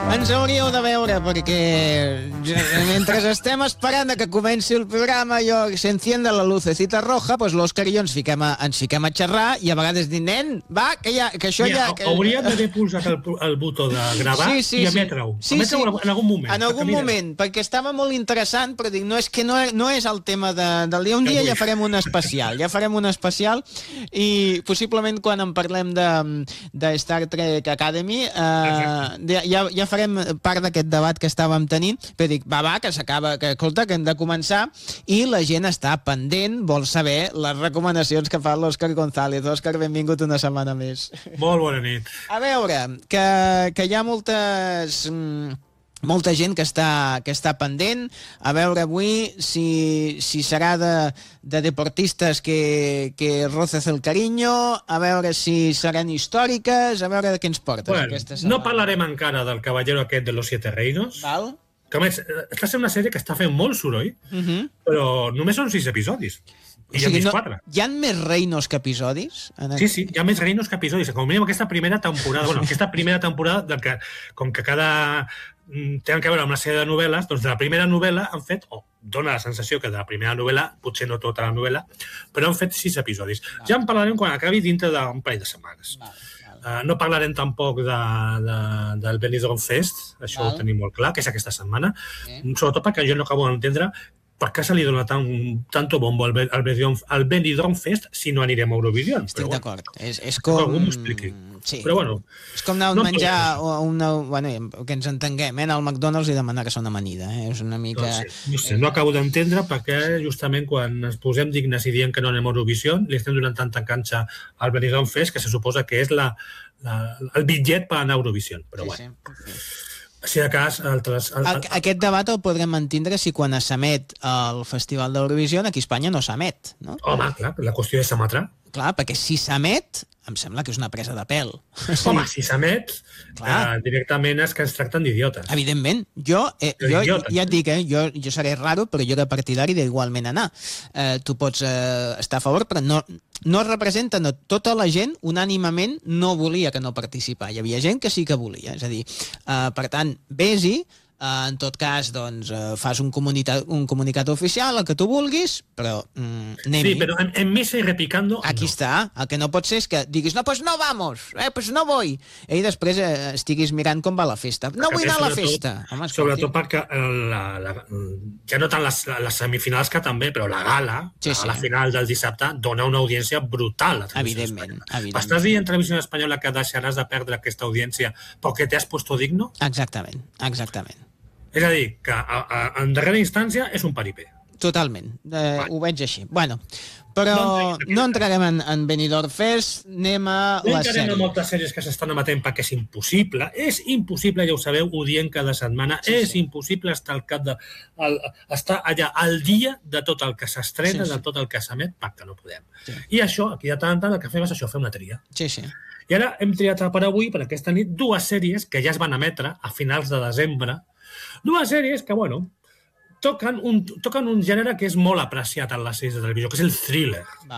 Ens hauríeu de veure, perquè mentre estem esperant que comenci el programa, se enciende la lucecita roja, pues l'Òscar i jo ens fiquem a xerrar i a vegades dic, nen, va, que això ja... Hauríem d'haver pulsat el botó de gravar i emetre-ho. Emetre-ho en algun moment. En algun moment, perquè estava molt interessant, però dic, no és el tema del dia. Un dia ja farem un especial, i possiblement quan en parlem de Star Trek Academy ja farem part d'aquest debat que estàvem tenint, però dic, va, que s'acaba, que escolta, que hem de començar, i la gent està pendent, vol saber les recomanacions que fa l'Òscar González. Òscar, benvingut una setmana més. Molt bona nit. A veure, que hi ha molta gent que està pendent, a veure avui si serà de deportistes que roces el cariño, a veure si seran històriques, a veure de què ens portes aquesta setmana. No parlarem encara del cavallero aquest de los Siete Reinos. Val. Que a més, està sent una sèrie que està fent molt soroll, però només són 6 episodis. I ja més 4. Hi ha més reinos que episodis? Sí, hi ha més reinos que episodis. Com a mínim aquesta primera temporada, com que cada... tenen que veure amb una sèrie de novel·les, doncs de la primera novel·la han fet, dona la sensació que de la primera novel·la, potser no tota la novel·la, però han fet 6 episodis. Ja en parlarem quan acabi dintre d'un parell de setmanes. No parlarem tampoc del Benidorm Fest, això ho tenim molt clar, que és aquesta setmana, sobretot perquè jo no acabo d'entendre per què se li dona tanto bombo al Benidorm Fest si no anirem a Eurovision. Estic d'acord. És com... Algú m'ho expliqui. Sí. Però bueno... És com anar a menjar que ens entenguem, al McDonald's i demanar que són amanida. És una mica... No acabo d'entendre perquè justament quan ens posem dignes i diem que no anem a Eurovision li estem donant tanta canxa al Benidorm Fest que se suposa que és el bitllet per anar a Eurovision. Però bueno... Si de cas, aquest debat el podrem mantindre si quan s'emet el Festival d'Eurovisió aquí a Espanya no s'emet, no? Home, clar, la qüestió és s'emetrà. Clar, perquè si s'emet, em sembla que és una presa de pèl. Home, si s'emet, directament és que ens tracten d'idiotes. Evidentment. Jo ja et dic, jo seré raro, però jo era partidari d'igualment anar. Tu pots estar a favor, però no representa, tota la gent unànimament no volia que no participar. Hi havia gent que sí que volia. És a dir, per tant, vés-hi, en tot cas, doncs, fas un comunicat oficial, el que tu vulguis, però anem-hi. Sí, però en mesa y repicando... Aquí està. El que no pot ser és que diguis, no, pues no vamos, pues no voy. I després estiguis mirant com va la festa. No vull anar a la festa. Sobretot perquè ja no tant les semifinals que també, però la gala, la final del dissabte, dona una audiència brutal a Televisió Espanyola. M'estàs dient, Televisió Espanyola, que deixaràs de perdre aquesta audiència perquè t'has puesto digno? Exactament. És a dir, que en darrera instància és un paripé. Totalment, ho veig així. Bueno, però no entrarem en Benidorm Fest, anem a la sèrie. No entrarem en moltes sèries que s'estan emetent perquè és impossible, ja ho sabeu, ho diem cada setmana, és impossible estar al cap de... estar allà al dia de tot el que s'estrena, de tot el que s'emet, perquè no podem. I això, aquí de tant en tant, el que fem és això, fer una tria. Sí. I ara hem triat per avui, per aquesta nit, 2 sèries que ja es van emetre a finals de desembre, 2 sèries que, bueno, toquen un gènere que és molt apreciat en les sèries de televisió, que és el thriller.